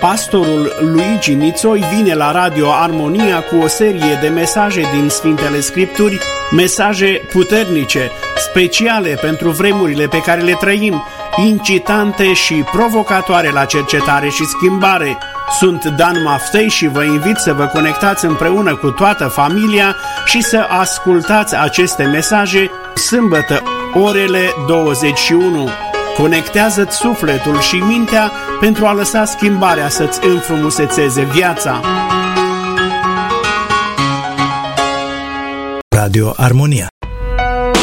Pastorul Luigi Nițoi vine la Radio Armonia cu o serie de mesaje din Sfintele Scripturi, mesaje puternice, speciale pentru vremurile pe care le trăim, incitante și provocatoare la cercetare și schimbare. Sunt Dan Maftei și vă invit să vă conectați împreună cu toată familia și să ascultați aceste mesaje sâmbătă, orele 21. Conectează-ți sufletul și mintea pentru a lăsa schimbarea să-ți înfrumusețeze viața. Radio Armonia.